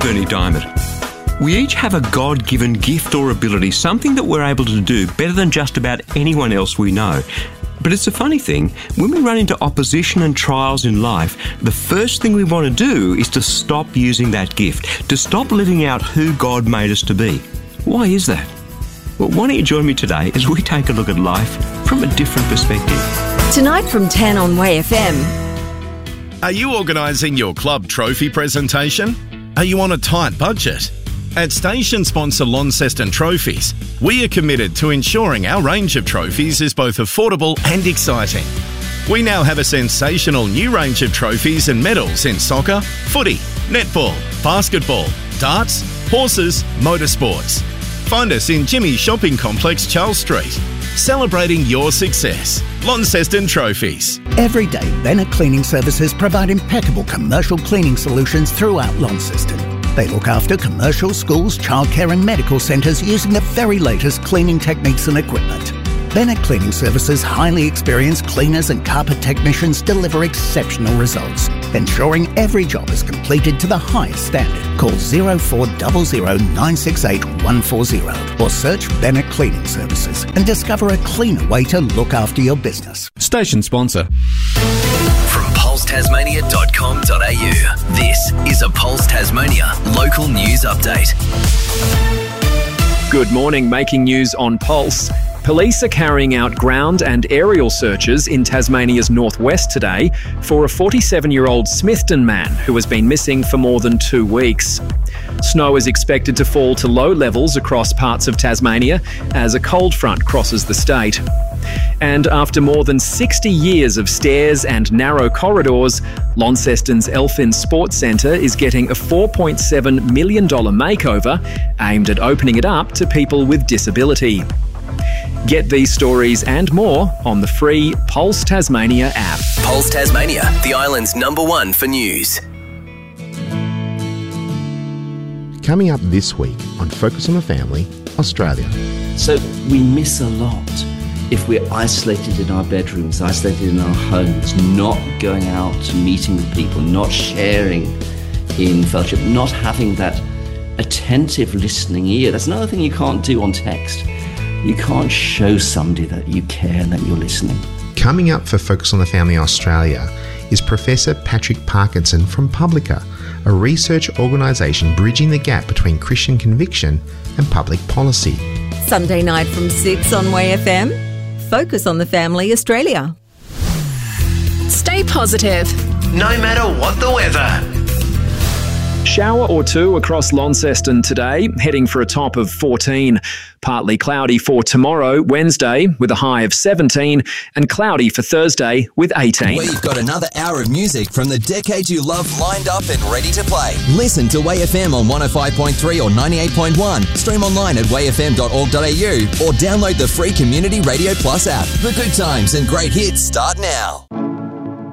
Bernie Diamond. We each have a God-given gift or ability, something that we're able to do better than just about anyone else we know. But it's a funny thing, when we run into opposition and trials in life, the first thing we want to do is to stop using that gift, to stop living out who God made us to be. Why is that? Well, why don't you join me today as we take a look at life from a different perspective. Tonight from 10 on Way FM. Are you organising your club trophy presentation? Are you on a tight budget? At station sponsor Launceston Trophies, we are committed to ensuring our range of trophies is both affordable and exciting. We now have a sensational new range of trophies and medals in soccer, footy, netball, basketball, darts, horses, motorsports. Find us in Jimmy's Shopping Complex, Charles Street. Celebrating your success. Launceston Trophies. Every day, Bennett Cleaning Services provide impeccable commercial cleaning solutions throughout Launceston. They look after commercial, schools, childcare and medical centres using the very latest cleaning techniques and equipment. Bennett Cleaning Services' highly experienced cleaners and carpet technicians deliver exceptional results, ensuring every job is completed to the highest standard. Call 0400 968 140 or search Bennett Cleaning Services and discover a cleaner way to look after your business. Station sponsor. From pulsetasmania.com.au, this is a Pulse Tasmania local news update. Good morning, making news on Pulse. Police are carrying out ground and aerial searches in Tasmania's northwest today for a 47-year-old Smithton man who has been missing for more than 2 weeks. Snow is expected to fall to low levels across parts of Tasmania as a cold front crosses the state. And after more than 60 years of stairs and narrow corridors, Launceston's Elfin Sports Centre is getting a $4.7 million makeover aimed at opening it up to people with disability. Get these stories and more on the free Pulse Tasmania app. Pulse Tasmania, the island's #1 for news. Coming up this week on Focus on the Family, Australia. So we miss a lot if we're isolated in our bedrooms, isolated in our homes, not going out, meeting with people, not sharing in fellowship, not having that attentive listening ear. That's another thing you can't do on text. You can't show somebody that you care and that you're listening. Coming up for Focus on the Family Australia is Professor Patrick Parkinson from Publica, a research organisation bridging the gap between Christian conviction and public policy. Sunday night from 6 on Way FM. Focus on the Family Australia. Stay positive, no matter what the weather. Shower or two across Launceston today, heading for a top of 14. Partly cloudy for tomorrow, Wednesday, with a high of 17, and cloudy for Thursday with 18. We've got another hour of music from the decades you love lined up and ready to play. Listen to Way FM on 105.3 or 98.1. Stream online at wayfm.org.au or download the free Community Radio Plus app. The good times and great hits start now.